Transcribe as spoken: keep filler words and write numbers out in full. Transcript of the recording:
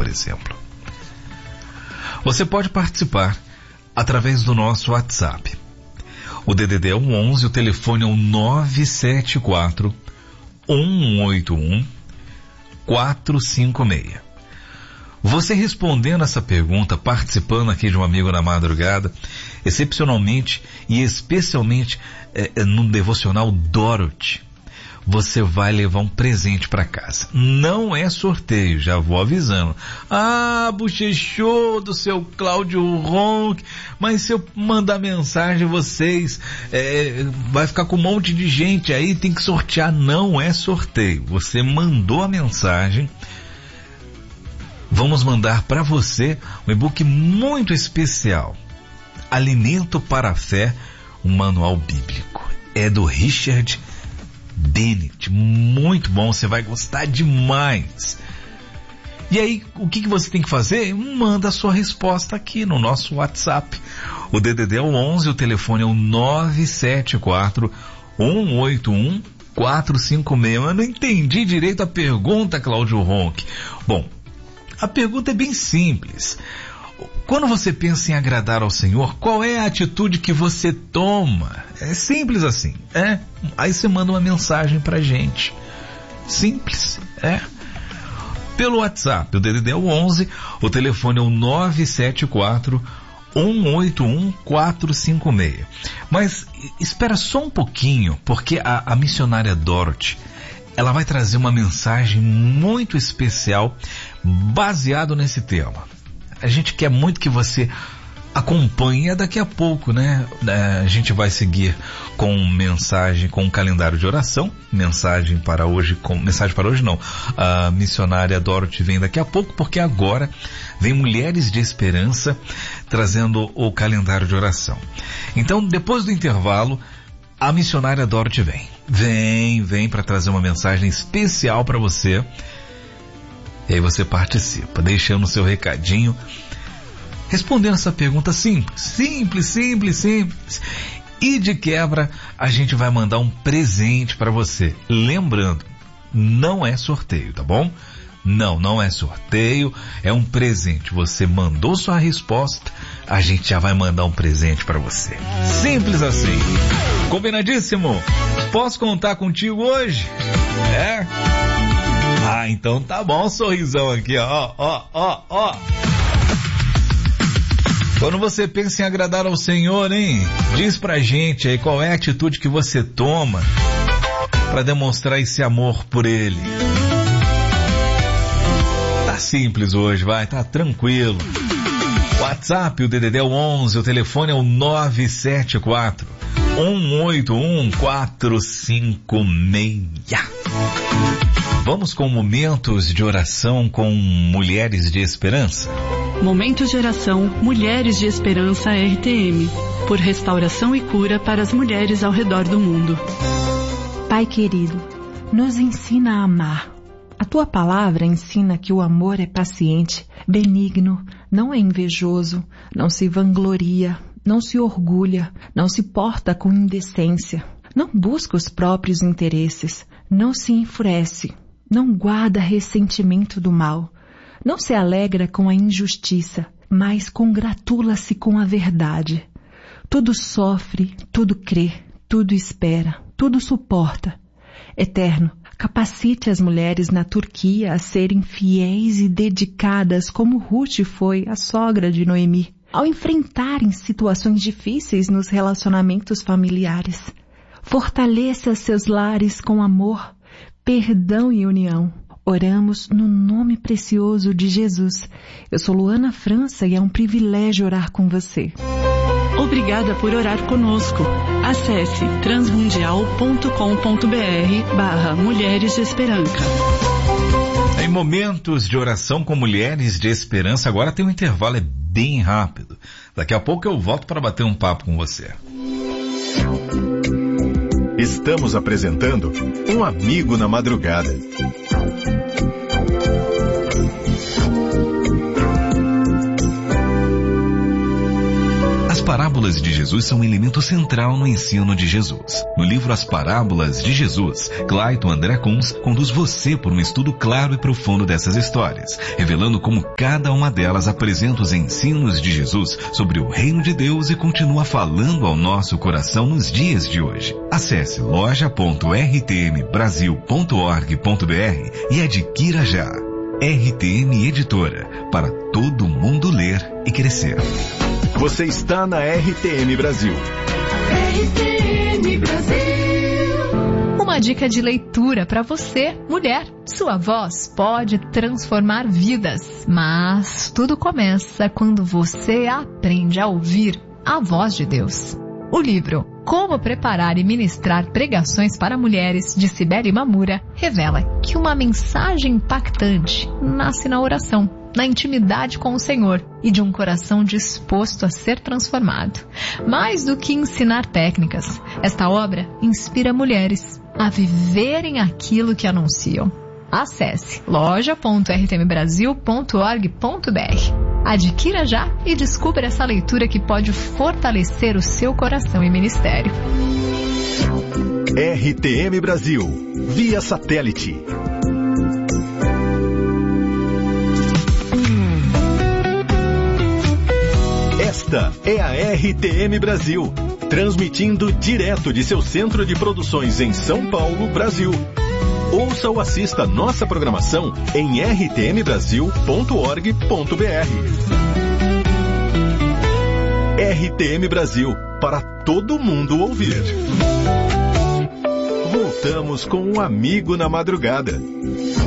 exemplo. Você pode participar através do nosso WhatsApp. O D D D é o onze, o telefone é o nove sete quatro, um oito um, quatro cinco seis. Você respondendo essa pergunta, participando aqui de um amigo na madrugada, excepcionalmente e especialmente é, no devocional Dorothy, você vai levar um presente para casa. Não é sorteio, já vou avisando. Ah, bochechou do seu Cláudio Ronck, mas se eu mandar mensagem vocês, é, vai ficar com um monte de gente aí, tem que sortear. Não é sorteio. Você mandou a mensagem, vamos mandar para você um e-book muito especial. Alimento para a Fé, um manual bíblico. É do Richard Bennett, muito bom, você vai gostar demais. E aí, o que, que você tem que fazer? Manda a sua resposta aqui no nosso WhatsApp. O D D D é o onze, o telefone é o nove sete quatro, um oito um, quatro cinco seis. Eu não entendi direito a pergunta, Cláudio Ronck. Bom, a pergunta é bem simples. Quando você pensa em agradar ao Senhor, qual é a atitude que você toma? É simples assim, é? Aí você manda uma mensagem pra gente. Simples, é? Pelo WhatsApp, o D D D é o onze, o telefone é o nove sete quatro, um oito um, quatro cinco seis. Mas espera só um pouquinho, porque a, a missionária Dorothy, ela vai trazer uma mensagem muito especial baseado nesse tema. A gente quer muito que você acompanhe daqui a pouco, né? A gente vai seguir com mensagem, com um calendário de oração, mensagem para hoje, com, mensagem para hoje não, a missionária Dorothy vem daqui a pouco, porque agora vem Mulheres de Esperança trazendo o calendário de oração. Então, depois do intervalo, a missionária Dorothy vem, vem, vem para trazer uma mensagem especial para você. E aí você participa, deixando o seu recadinho, respondendo essa pergunta simples, simples, simples, simples. E de quebra, a gente vai mandar um presente para você. Lembrando, não é sorteio, tá bom? Não, não é sorteio, é um presente. Você mandou sua resposta, a gente já vai mandar um presente para você. Simples assim. Combinadíssimo? Posso contar contigo hoje? É? Ah, então tá bom, sorrisão aqui, ó, ó, ó, ó. Quando você pensa em agradar ao Senhor, hein? Diz pra gente aí qual é a atitude que você toma pra demonstrar esse amor por Ele. Tá simples hoje, vai, tá tranquilo. WhatsApp, o D D D é o onze, o telefone é o nove sete quatro, um oito um, quatro cinco seis. Vamos com momentos de oração com Mulheres de Esperança. Momentos de oração Mulheres de Esperança R T M, por restauração e cura para as mulheres ao redor do mundo. Pai querido, nos ensina a amar. A tua palavra ensina que o amor é paciente, benigno, não é invejoso, não se vangloria, não se orgulha, não se porta com indecência, não busca os próprios interesses, não se enfurece, não guarda ressentimento do mal, não se alegra com a injustiça, mas congratula-se com a verdade. Tudo sofre, tudo crê, tudo espera, tudo suporta. Eterno, capacite as mulheres na Turquia a serem fiéis e dedicadas como Ruth foi, a sogra de Noemi, ao enfrentarem situações difíceis nos relacionamentos familiares. Fortaleça seus lares com amor, perdão e união. Oramos no nome precioso de Jesus. Eu sou Luana França e é um privilégio orar com você. Obrigada por orar conosco. Acesse transmundial ponto com ponto br barra Mulheres de Esperança. Em momentos de oração com Mulheres de Esperança, agora tem um intervalo, é bem rápido. Daqui a pouco eu volto para bater um papo com você. Estamos apresentando Um Amigo na Madrugada. As parábolas de Jesus são um elemento central no ensino de Jesus. No livro As Parábolas de Jesus, Clayton André Kunz conduz você por um estudo claro e profundo dessas histórias, revelando como cada uma delas apresenta os ensinos de Jesus sobre o reino de Deus e continua falando ao nosso coração nos dias de hoje. Acesse loja ponto r t m brasil ponto org ponto b r e adquira já. R T M Editora, para todo mundo ler e crescer. Você está na R T M Brasil. R T M Brasil. Uma dica de leitura para você, mulher. Sua voz pode transformar vidas, mas tudo começa quando você aprende a ouvir a voz de Deus. O livro Como Preparar e Ministrar Pregações para Mulheres, de Cibele Mamura, revela que uma mensagem impactante nasce na oração, na intimidade com o Senhor e de um coração disposto a ser transformado. Mais do que ensinar técnicas, esta obra inspira mulheres a viverem aquilo que anunciam. Acesse loja ponto r t m brasil ponto org ponto b r. Adquira já e descubra essa leitura que pode fortalecer o seu coração e ministério. R T M Brasil, via satélite. Esta é a R T M Brasil, transmitindo direto de seu centro de produções em São Paulo, Brasil. Ouça ou assista nossa programação em r t m brasil ponto org ponto b r. R T M Brasil, para todo mundo ouvir. Voltamos com um amigo na madrugada.